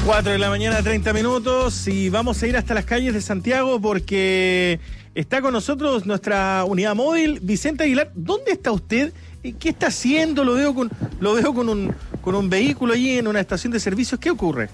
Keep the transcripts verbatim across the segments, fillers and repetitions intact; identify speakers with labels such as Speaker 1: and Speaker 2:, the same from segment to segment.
Speaker 1: cuatro de la mañana, treinta minutos, y vamos a ir hasta las calles de Santiago porque está con nosotros nuestra unidad móvil, Vicente Aguilar. ¿Dónde está usted? ¿Qué está haciendo? Lo veo con, lo veo con un, con un vehículo allí en una estación de servicios. ¿Qué ocurre?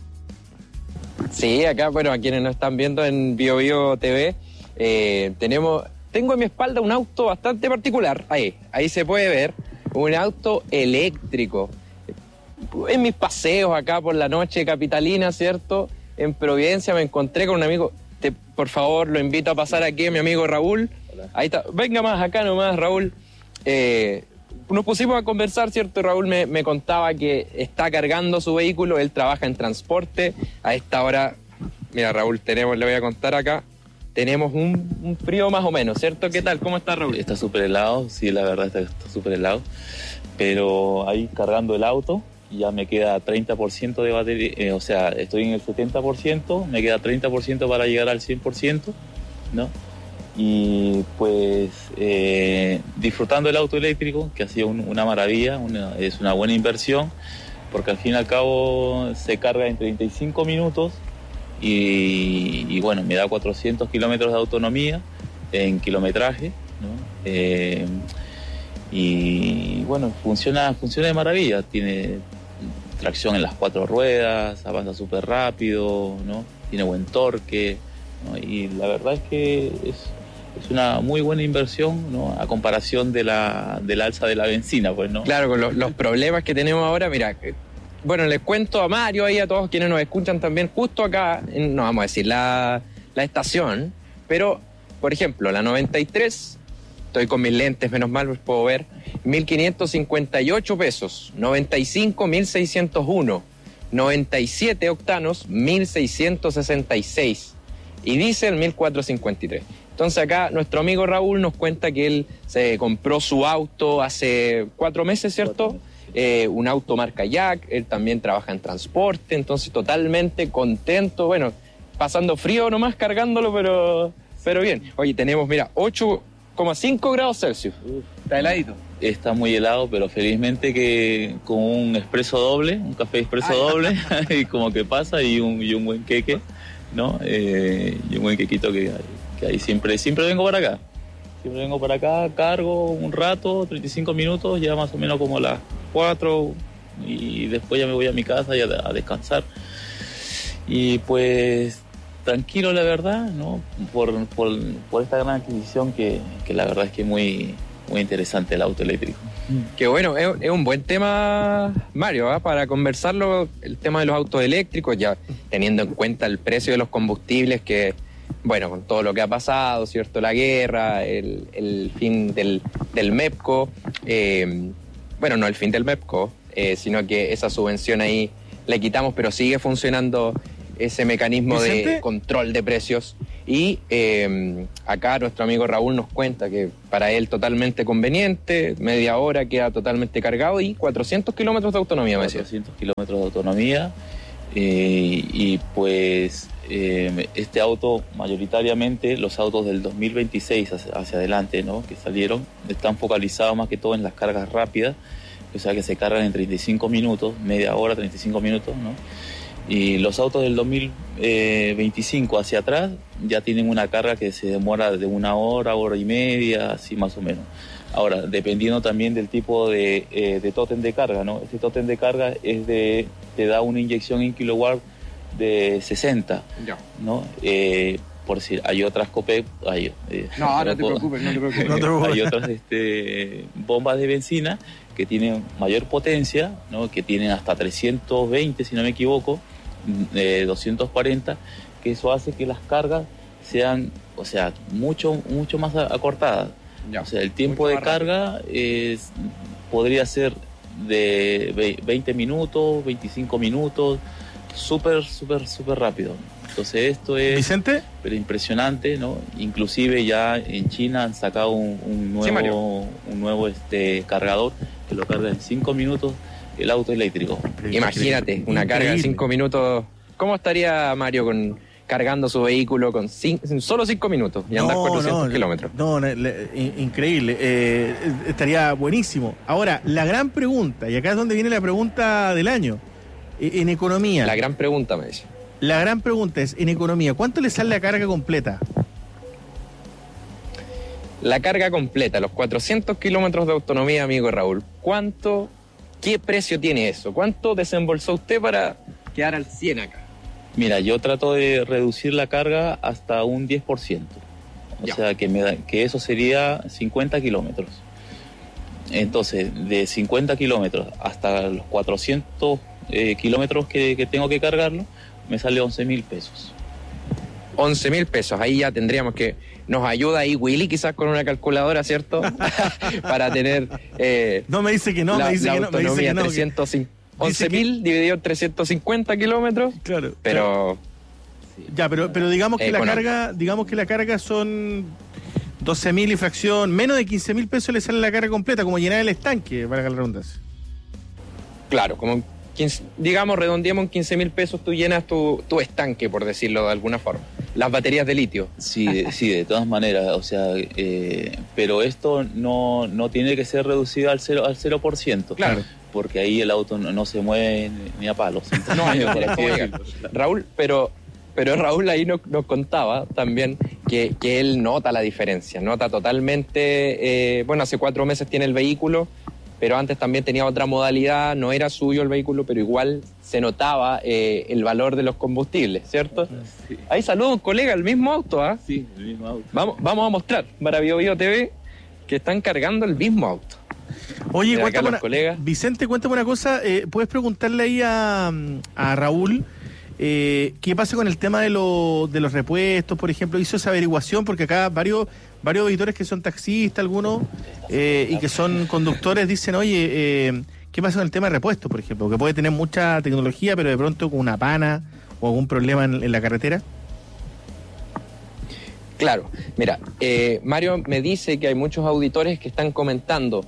Speaker 2: Sí, acá, bueno, a quienes nos están viendo en Bio Bio T V, eh, tenemos, tengo en mi espalda un auto bastante particular. Ahí, ahí se puede ver, un auto eléctrico. En mis paseos acá por la noche capitalina, ¿cierto? En Providencia me encontré con un amigo. Te, por favor, lo invito a pasar aquí a mi amigo Raúl. Hola. Ahí está. Venga más acá nomás, Raúl. Eh, nos pusimos a conversar, ¿cierto? Raúl me, me contaba que está cargando su vehículo. Él trabaja en transporte. A esta hora, mira, Raúl, tenemos, le voy a contar acá. Tenemos un, un frío más o menos, ¿cierto? ¿Qué tal? ¿Cómo está, Raúl?
Speaker 3: Está súper helado, sí, la verdad está súper helado. Pero ahí cargando el auto, ya me queda treinta por ciento de batería, eh, o sea, estoy en el setenta por ciento, me queda treinta por ciento para llegar al cien por ciento, ¿no? Y pues eh, disfrutando el auto eléctrico, que ha sido un, una maravilla, una, es una buena inversión, porque al fin y al cabo se carga en treinta y cinco minutos y, y bueno, me da cuatrocientos kilómetros de autonomía en kilometraje, ¿no? Eh, y bueno, funciona, funciona de maravilla, tiene tracción en las cuatro ruedas, avanza súper rápido, ¿no? Tiene buen torque, ¿no? Y la verdad es que es, es una muy buena inversión, ¿no? A comparación de la del alza de la benzina, pues, ¿no?
Speaker 2: Claro, con lo, los problemas que tenemos ahora, mira, bueno, les cuento a Mario y a todos quienes nos escuchan también, justo acá, en, no vamos a decir la, la estación, pero, por ejemplo, la noventa y tres... Estoy con mis lentes, menos mal puedo ver. mil quinientos cincuenta y ocho pesos. noventa y cinco, mil seiscientos uno. noventa y siete octanos, mil seiscientos sesenta y seis. Y diésel, mil cuatrocientos cincuenta y tres. Entonces acá nuestro amigo Raúl nos cuenta que él se compró su auto hace cuatro meses, ¿cierto? Eh, un auto marca Jack. Él también trabaja en transporte, entonces totalmente contento. Bueno, pasando frío nomás cargándolo, pero, pero bien. Oye, tenemos, mira, ocho coma cinco grados Celsius.
Speaker 3: Uf,
Speaker 2: está heladito.
Speaker 3: Está muy helado, pero felizmente que con un expreso doble, un café expreso doble, y como que pasa, y un, y un buen queque, ¿no? Eh, y un buen quequito que, que ahí siempre, siempre vengo para acá. Siempre vengo para acá, cargo un rato, treinta y cinco minutos, ya más o menos como las cuatro, y después ya me voy a mi casa y a, a descansar. Y pues tranquilo, la verdad, ¿no? Por, por, por esta gran adquisición que, que la verdad es que es muy, muy interesante el auto eléctrico.
Speaker 2: Qué bueno, es, es un buen tema, Mario, ¿eh? Para conversarlo, el tema de los autos eléctricos, ya teniendo en cuenta el precio de los combustibles que, bueno, con todo lo que ha pasado, ¿cierto? La guerra, el, el fin del, del MEPCO, eh, bueno, no el fin del MEPCO, eh, sino que esa subvención ahí le quitamos, pero sigue funcionando ese mecanismo ¿Vicente? De control de precios. Y eh, acá nuestro amigo Raúl nos cuenta que para él totalmente conveniente, media hora queda totalmente cargado y cuatrocientos kilómetros de autonomía, me decía.
Speaker 3: cuatrocientos kilómetros de autonomía eh, y pues eh, este auto, mayoritariamente los autos del dos mil veintiséis hacia, hacia adelante, ¿no? Que salieron, están focalizados más que todo en las cargas rápidas, o sea que se cargan en treinta y cinco minutos, media hora, treinta y cinco minutos, ¿no? Y los autos del dos mil veinticinco hacia atrás ya tienen una carga que se demora de una hora, hora y media, así más o menos. Ahora, dependiendo también del tipo de, eh, de tótem de carga, ¿no? Este tótem de carga es de, te da una inyección en kilowatt de sesenta, ya. ¿No? Eh, por decir, hay otras COPEC, hay, eh,
Speaker 2: no, no te preocupes, no te preocupes.
Speaker 3: No te preocupes. Hay otras este, bombas de benzina que tienen mayor potencia, ¿no? Que tienen hasta trescientos veinte, si no me equivoco, eh, doscientos cuarenta, que eso hace que las cargas sean, o sea, mucho, mucho más acortadas. Ya, o sea, el tiempo de carga es, podría ser de veinte minutos, veinticinco minutos, súper, súper, súper rápido. Entonces esto es
Speaker 1: ¿Vicente?
Speaker 3: Pero impresionante, ¿no? Inclusive ya en China han sacado un, un nuevo, sí, un nuevo este, cargador que lo carga en cinco minutos el auto eléctrico.
Speaker 2: Imagínate, una carga en cinco minutos. ¿Cómo estaría Mario con cargando su vehículo con cinco, solo cinco minutos y no, andar cuatrocientos
Speaker 1: no,
Speaker 2: kilómetros?
Speaker 1: No, no, increíble. Eh, estaría buenísimo. Ahora, la gran pregunta, y acá es donde viene la pregunta del año. eh, en economía.
Speaker 2: La gran pregunta, me dice.
Speaker 1: La gran pregunta es, en economía, ¿cuánto le sale la carga completa?
Speaker 2: La carga completa, los cuatrocientos kilómetros de autonomía, amigo Raúl, ¿cuánto, qué precio tiene eso? ¿Cuánto desembolsó usted para quedar al cien acá?
Speaker 3: Mira, yo trato de reducir la carga hasta un diez por ciento. O
Speaker 2: Ya.
Speaker 3: sea, que, me da, que eso sería cincuenta kilómetros. Entonces, de cincuenta kilómetros hasta los cuatrocientos eh, kilómetros que, que tengo que cargarlo, me sale once mil pesos.
Speaker 2: once mil pesos, ahí ya tendríamos que, nos ayuda ahí Willy quizás con una calculadora, ¿cierto? Para tener eh,
Speaker 1: No, me dice que no,
Speaker 2: la,
Speaker 1: me dice
Speaker 2: la
Speaker 1: que no. Me dice
Speaker 2: autonomía
Speaker 1: que no, que-
Speaker 2: trescientos cincuenta.
Speaker 1: dice
Speaker 2: once mil dividido en trescientos cincuenta kilómetros,
Speaker 1: Claro.
Speaker 2: pero
Speaker 1: Ya, pero, pero digamos que la
Speaker 2: Económico.
Speaker 1: carga, digamos que la carga son doce mil y fracción, menos de quince mil pesos le sale la carga completa, como llenar el estanque, para la redundancia.
Speaker 2: claro, como quince, digamos, redondeamos en quince mil pesos, tú llenas tu, tu estanque, por decirlo de alguna forma. Las baterías de litio.
Speaker 3: Sí, de, sí, de todas maneras, o sea, eh, pero esto no, no tiene que ser reducido al cero, al cero por ciento.
Speaker 2: Claro.
Speaker 3: Porque ahí el auto no, no se mueve ni a palos.
Speaker 2: No hay
Speaker 3: Por
Speaker 2: manera
Speaker 3: así
Speaker 2: cómo
Speaker 3: decirlo.
Speaker 2: llegar. Raúl, pero, pero Raúl ahí nos, nos contaba también que, que él nota la diferencia, nota totalmente, eh, bueno, hace cuatro meses tiene el vehículo, pero antes también tenía otra modalidad, no era suyo el vehículo, pero igual se notaba eh, el valor de los combustibles, ¿cierto?
Speaker 3: Sí,
Speaker 2: Ahí saluda un colega, el mismo auto, ¿ah?
Speaker 3: sí, el mismo auto.
Speaker 2: Vamos, vamos a mostrar para Bio Bio T V que están cargando el mismo auto.
Speaker 1: Oye,
Speaker 2: Mira, acá
Speaker 1: cuéntame
Speaker 2: los
Speaker 1: una,
Speaker 2: colegas.
Speaker 1: Vicente, cuéntame una cosa, eh, ¿puedes preguntarle ahí a, a Raúl eh, qué pasa con el tema de, lo, de los repuestos, por ejemplo? Hizo esa averiguación porque acá varios varios auditores que son taxistas, algunos, eh, y que son conductores, dicen, oye, eh, ¿qué pasa con el tema de repuestos, por ejemplo? Que puede tener mucha tecnología, pero de pronto con una pana o algún problema en, en la carretera.
Speaker 2: Claro, mira, eh, Mario me dice que hay muchos auditores que están comentando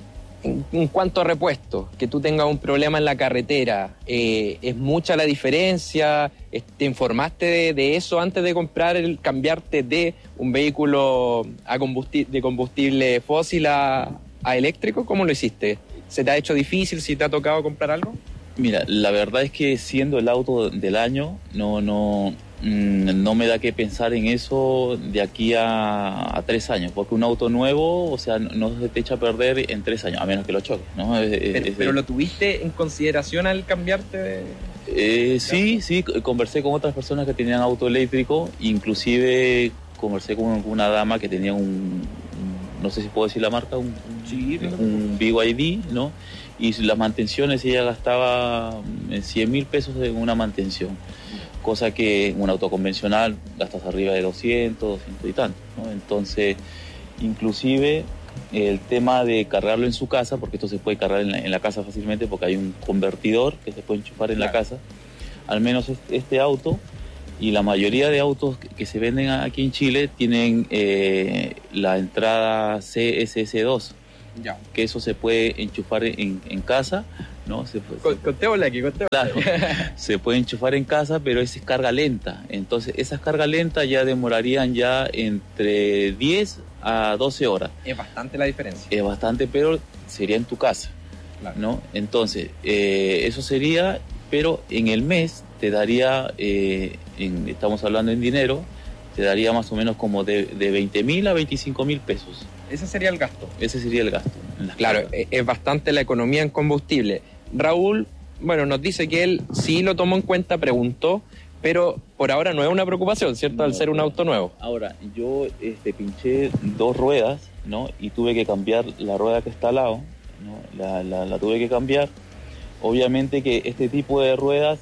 Speaker 2: en, en cuanto a repuestos, que tú tengas un problema en la carretera, eh, ¿es mucha la diferencia? ¿Te informaste de, de eso antes de comprar, el cambiarte de un vehículo a combusti- de combustible fósil a, a eléctrico? ¿Cómo lo hiciste? ¿Se te ha hecho difícil? ¿Si te ha tocado comprar algo?
Speaker 3: Mira, la verdad es que siendo el auto del año, no, no, mm, no me da que pensar en eso de aquí a, a tres años, porque un auto nuevo, o sea, no, no se te echa a perder en tres años, a menos que lo choques, ¿no? Es-
Speaker 2: Pero,
Speaker 3: es-
Speaker 2: pero lo tuviste en consideración al cambiarte de...
Speaker 3: Eh, sí, sí, conversé con otras personas que tenían auto eléctrico, inclusive conversé con una dama que tenía un, un- no sé si puedo decir la marca, un,
Speaker 2: Sí,
Speaker 3: un B Y D, ¿no? Y las mantenciones ella gastaba cien mil pesos en una mantención, cosa que en un auto convencional gastas arriba de doscientos, doscientos y tanto, ¿no? Entonces, inclusive el tema de cargarlo en su casa, porque esto se puede cargar en la, en la casa fácilmente porque hay un convertidor que se puede enchufar en la
Speaker 2: Claro.
Speaker 3: casa, al menos este, este auto y la mayoría de autos que, que se venden aquí en Chile tienen eh, la entrada C S S dos,
Speaker 2: Ya.
Speaker 3: que eso se puede enchufar en, en casa, ¿no? Se, puede-
Speaker 2: Con- Contémosle aquí, contémosle.
Speaker 3: Claro, se puede enchufar en casa, pero esa es carga lenta. Entonces, esas cargas lentas ya demorarían ya entre diez a doce horas.
Speaker 2: Es bastante la diferencia.
Speaker 3: Es bastante, pero sería en tu casa,
Speaker 2: Claro.
Speaker 3: ¿no? Entonces, eh, eso sería, pero en el mes te daría, eh, en- estamos hablando en dinero, te daría más o menos como de, de veinte mil a veinticinco mil pesos.
Speaker 2: Ese sería el gasto.
Speaker 3: Ese sería el gasto. en las
Speaker 2: Claro,
Speaker 3: cargas.
Speaker 2: es es bastante la economía en combustible. Raúl, bueno, nos dice que él sí lo tomó en cuenta, preguntó, pero por ahora no es una preocupación, ¿cierto? Al
Speaker 3: No,
Speaker 2: ser un
Speaker 3: no.
Speaker 2: auto nuevo.
Speaker 3: Ahora, yo este, pinché dos ruedas, ¿no? Y tuve que cambiar la rueda que está al lado, ¿no? La, la, la tuve que cambiar. Obviamente que este tipo de ruedas,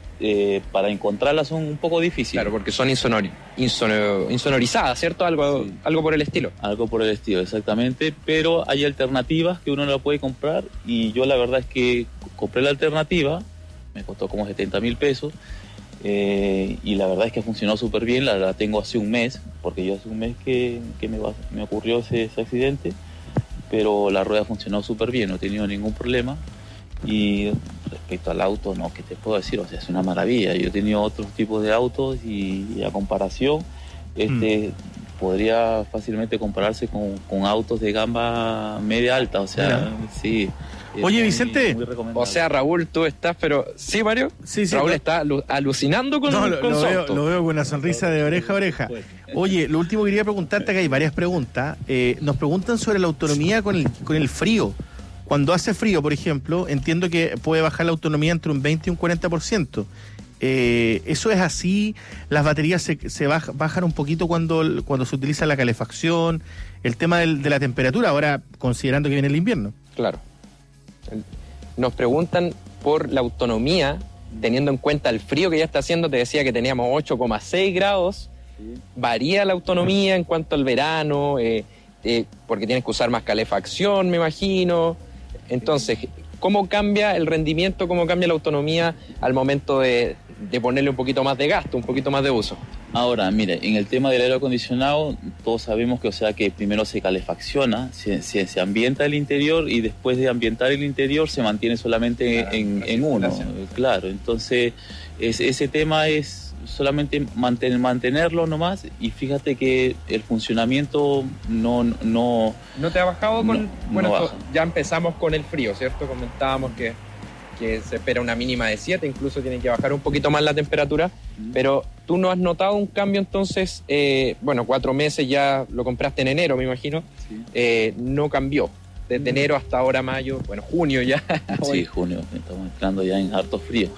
Speaker 3: eh, para encontrarlas son un poco difíciles.
Speaker 2: Claro, porque son insonori- insono- insonorizadas, ¿cierto? Algo,
Speaker 3: Sí.
Speaker 2: algo por el estilo.
Speaker 3: Algo por el estilo, exactamente. Pero hay alternativas que uno la puede comprar y yo la verdad es que compré la alternativa, me costó como setenta mil pesos. Eh, y la verdad es que funcionó súper bien, la, la tengo hace un mes, porque yo hace un mes que, que me, va- me ocurrió ese, ese accidente, pero la rueda funcionó súper bien, no he tenido ningún problema. Y respecto al auto, no, ¿qué te puedo decir? O sea, es una maravilla. Yo he tenido otros tipos de autos y, y a comparación, este podría fácilmente compararse con, con autos de gama media alta, o sea, sí.
Speaker 1: Oye,
Speaker 3: muy,
Speaker 1: Vicente.
Speaker 3: muy recomendable.
Speaker 2: O sea, Raúl, tú estás, pero... ¿Sí, Mario?
Speaker 1: Sí, sí,
Speaker 2: Raúl
Speaker 1: pero-
Speaker 2: está alu- alucinando con,
Speaker 1: No, lo,
Speaker 2: con
Speaker 1: lo
Speaker 2: su
Speaker 1: veo,
Speaker 2: auto.
Speaker 1: lo veo con una sonrisa de oreja a oreja. Oye, lo último que quería preguntarte, que hay varias preguntas. Eh, nos preguntan sobre la autonomía con el, con el frío. Cuando hace frío, por ejemplo, entiendo que puede bajar la autonomía entre un veinte y un cuarenta por ciento. Eh, ¿Eso es así? ¿Las baterías se, se baj- bajan un poquito cuando, cuando se utiliza la calefacción? El tema del- de la temperatura, ahora considerando que viene el invierno.
Speaker 2: Claro. Nos preguntan por la autonomía, teniendo en cuenta el frío que ya está haciendo. Te decía que teníamos ocho coma seis grados. Varía la autonomía en cuanto al verano, eh, eh, porque tienes que usar más calefacción, me imagino. Entonces, ¿cómo cambia el rendimiento, cómo cambia la autonomía al momento de, de ponerle un poquito más de gasto, un poquito más de uso?
Speaker 3: Ahora, mire, en el tema del aire acondicionado, todos sabemos que, o sea, que primero se calefacciona, se, se, se ambienta el interior y después de ambientar el interior se mantiene solamente
Speaker 2: Claro,
Speaker 3: en,
Speaker 2: la
Speaker 3: en uno.
Speaker 2: circulación.
Speaker 3: Claro, entonces es, ese tema es solamente manten, mantenerlo nomás, y fíjate que el funcionamiento no... no
Speaker 2: ¿No te ha bajado con...?
Speaker 3: No,
Speaker 2: bueno,
Speaker 3: no
Speaker 2: esto-
Speaker 3: baja.
Speaker 2: ya empezamos con el frío, ¿cierto? Comentábamos que, que se espera una mínima de siete, incluso tiene que bajar un poquito más la temperatura, pero tú no has notado un cambio entonces, eh, bueno, cuatro meses ya lo compraste en enero, me imagino,
Speaker 3: Sí.
Speaker 2: eh, no cambió. Desde enero hasta ahora mayo, bueno, junio ya.
Speaker 3: Sí, junio, estamos entrando ya en harto frío.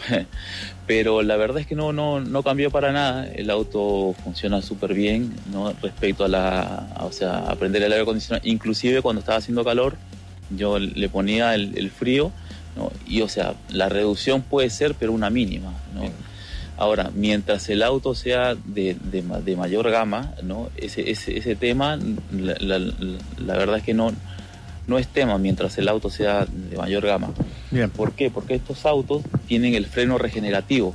Speaker 3: Pero la verdad es que no, no, no cambió para nada. El auto funciona súper bien, ¿no? Respecto a la, a, o sea, a prender el aire acondicionado. Inclusive cuando estaba haciendo calor, yo le ponía el, el frío, ¿no? Y o sea, la reducción puede ser, pero una mínima, ¿no?
Speaker 2: Bien.
Speaker 3: Ahora, mientras el auto sea de, de, ma- de mayor gama, ¿no? Ese, ese, ese tema, la, la, la, la verdad es que no, no es tema mientras el auto sea de mayor gama.
Speaker 1: Bien.
Speaker 3: ¿Por qué? Porque estos autos tienen el freno regenerativo.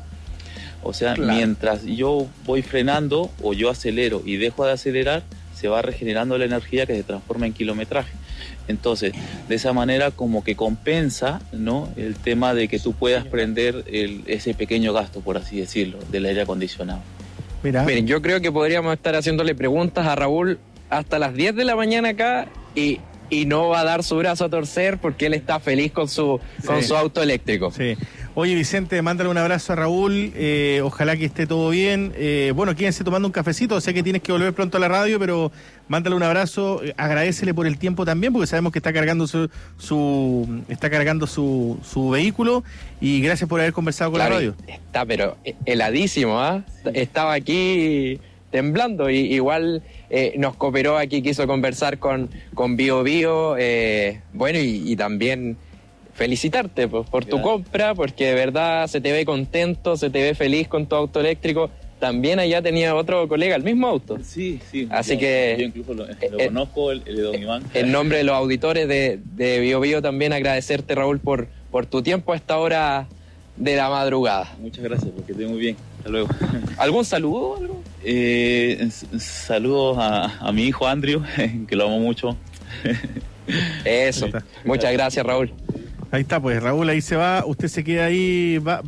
Speaker 3: O sea,
Speaker 2: Claro.
Speaker 3: mientras yo voy frenando o yo acelero y dejo de acelerar, se va regenerando la energía que se transforma en kilometraje. Entonces, de esa manera como que compensa, ¿no?, el tema de que tú puedas prender el, ese pequeño gasto, por así decirlo, del aire acondicionado.
Speaker 1: Mira,
Speaker 2: Miren, yo creo que podríamos estar haciéndole preguntas a Raúl hasta las diez de la mañana acá y, y no va a dar su brazo a torcer porque él está feliz con su, con
Speaker 1: Sí.
Speaker 2: su auto eléctrico.
Speaker 1: sí. Oye, Vicente, mándale un abrazo a Raúl, eh, ojalá que esté todo bien. Eh, bueno, quédense tomando un cafecito, sé que tienes que volver pronto a la radio, pero mándale un abrazo, eh, agradécele por el tiempo también, porque sabemos que está cargando su, su está cargando su, su vehículo, y gracias por haber conversado con
Speaker 2: Claro,
Speaker 1: la radio.
Speaker 2: está pero heladísimo, ¿ah? Estaba aquí temblando y igual eh, nos cooperó aquí, quiso conversar con, con Bio Bio, eh, bueno, y, y también felicitarte pues, por tu
Speaker 3: Gracias.
Speaker 2: compra, porque de verdad se te ve contento, se te ve feliz con tu auto eléctrico. También allá tenía otro colega, el mismo auto.
Speaker 3: Sí, sí.
Speaker 2: Así
Speaker 3: yo,
Speaker 2: que-
Speaker 3: Yo incluso lo, lo
Speaker 2: eh,
Speaker 3: conozco, el, el de Don Iván.
Speaker 2: En nombre de los auditores de, de Bio Bio también agradecerte, Raúl, por, por tu tiempo a esta hora de la madrugada.
Speaker 3: Muchas gracias, porque estoy muy bien. Hasta luego.
Speaker 2: ¿Algún saludo o algo?
Speaker 3: Eh, s- saludos a, a mi hijo Andrew, que lo amo mucho.
Speaker 2: Eso.
Speaker 1: Ahí está.
Speaker 2: Muchas gracias, Raúl.
Speaker 1: Ahí está, pues Raúl, ahí se va, usted se queda ahí, va,